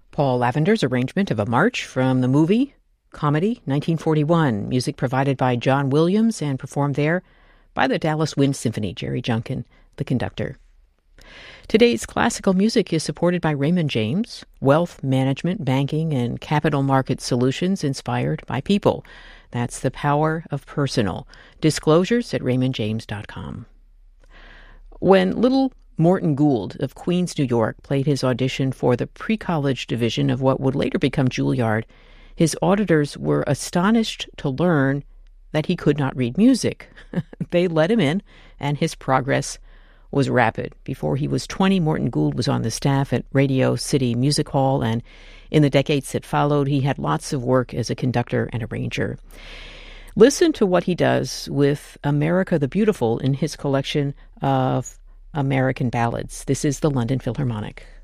Paul Lavender's arrangement of a march from the movie Comedy, 1941. Music provided by John Williams and performed there by the Dallas Wind Symphony, Jerry Junkin, the conductor. Today's classical music is supported by Raymond James, wealth management, banking, and capital market solutions inspired by people. That's the power of personal. Disclosures at raymondjames.com. When little Morton Gould of Queens, New York, played his audition for the pre-college division of what would later become Juilliard, his auditors were astonished to learn that he could not read music. They let him in, and his progress was rapid. Before he was 20, Morton Gould was on the staff at Radio City Music Hall, and in the decades that followed, he had lots of work as a conductor and arranger. Listen to what he does with America the Beautiful in his collection of American ballads. This is the London Philharmonic.